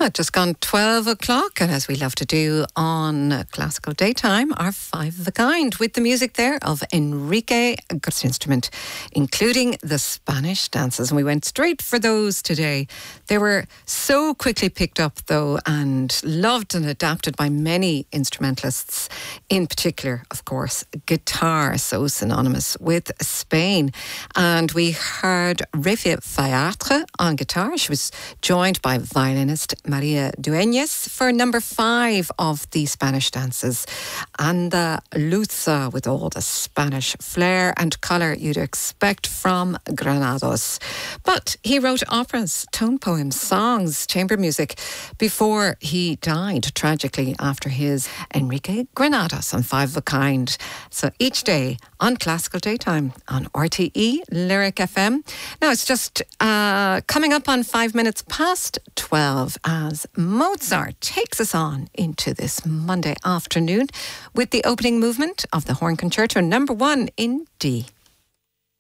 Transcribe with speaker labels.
Speaker 1: Just gone 12 o'clock, and as we love to do on Classical Daytime, our five of a kind with the music there of Enrique Granada's instrument, including the Spanish dances. And we went straight for those today. They were so quickly picked up, though, and loved and adapted by many instrumentalists, in particular, of course, guitar, so synonymous with Spain. And we heard Rivia Fayatre on guitar. She was joined by violinist Maria Dueñas for number 5 of the Spanish dances. Andaluza, with all the Spanish flair and colour you'd expect from Granados. But he wrote operas, tone poems, songs, chamber music before he died tragically after his Enrique Granados on Five of a Kind. So each day on Classical Daytime on RTE Lyric FM. Now it's just coming up on 5 minutes past 12 as Mozart takes us on into this Monday afternoon with the opening movement of the Horn Concerto number 1 in D.